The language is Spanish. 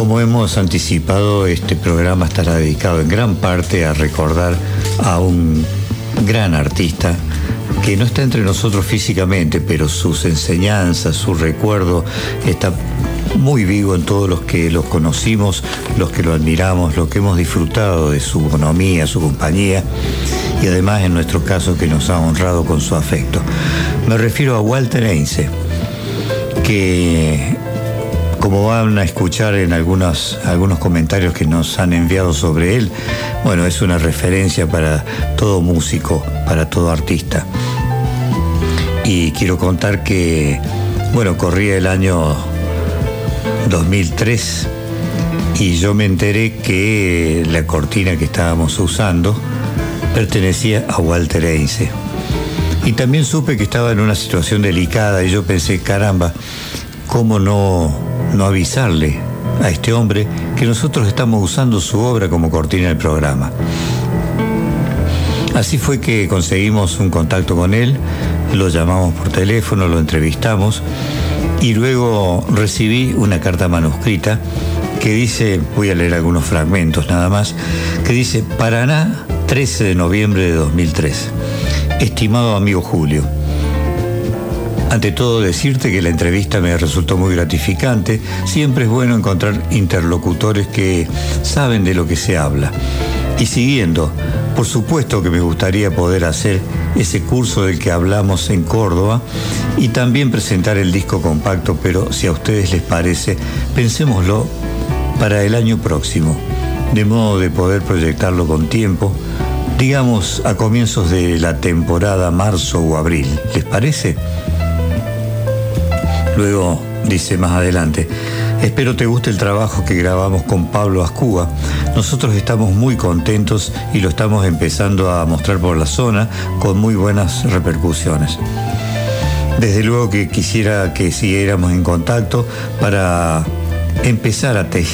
Como hemos anticipado, este programa estará dedicado en gran parte a recordar a un gran artista que no está entre nosotros físicamente, pero sus enseñanzas, su recuerdo está muy vivo en todos los que los conocimos, los que lo admiramos, los que hemos disfrutado de su bonomía, su compañía y además en nuestro caso que nos ha honrado con su afecto. Me refiero a Walter Heinze, que como van a escuchar en algunos comentarios que nos han enviado sobre él, bueno, es una referencia para todo músico, para todo artista. Y quiero contar que, bueno, corría el año 2003 y yo me enteré que la cortina que estábamos usando pertenecía a Walter Heinze. Y también supe que estaba en una situación delicada y yo pensé, caramba, ¿cómo no avisarle a este hombre que nosotros estamos usando su obra como cortina del programa? Así fue que conseguimos un contacto con él, lo llamamos por teléfono, lo entrevistamos y luego recibí una carta manuscrita que dice, voy a leer algunos fragmentos nada más, que dice: Paraná, 13 de noviembre de 2003. Estimado amigo Julio, ante todo decirte que la entrevista me resultó muy gratificante. Siempre es bueno encontrar interlocutores que saben de lo que se habla. Y siguiendo, por supuesto que me gustaría poder hacer ese curso del que hablamos en Córdoba y también presentar el disco compacto, pero si a ustedes les parece, pensémoslo para el año próximo, de modo de poder proyectarlo con tiempo, digamos a comienzos de la temporada marzo o abril. ¿Les parece? Luego dice más adelante: espero te guste el trabajo que grabamos con Pablo Ascúa. Nosotros estamos muy contentos y lo estamos empezando a mostrar por la zona con muy buenas repercusiones. Desde luego que quisiera que siguiéramos en contacto para empezar a tejer